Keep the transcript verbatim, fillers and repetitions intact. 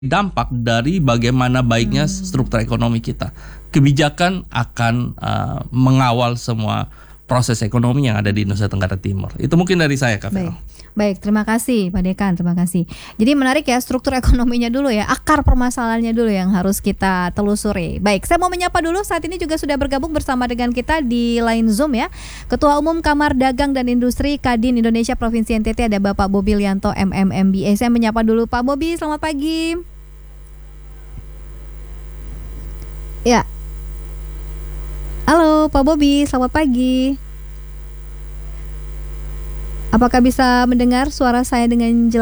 dampak dari bagaimana baiknya Hmm. struktur ekonomi kita. Kebijakan akan uh, mengawal semua proses ekonomi yang ada di Nusa Tenggara Timur. Itu mungkin dari saya, Kak Vero. Baik. Baik, terima kasih Pak Dekan, terima kasih. Jadi menarik ya, struktur ekonominya dulu ya, akar permasalahannya dulu yang harus kita telusuri. Baik, saya mau menyapa dulu, saat ini juga sudah bergabung bersama dengan kita di line Zoom ya, Ketua Umum Kamar Dagang dan Industri Kadin Indonesia Provinsi N T T, ada Bapak Bobi Lianto M M M B A. Saya menyapa dulu Pak Bobi, selamat pagi. Ya. Halo Pak Bobi, selamat pagi. Apakah bisa mendengar suara saya dengan jelas?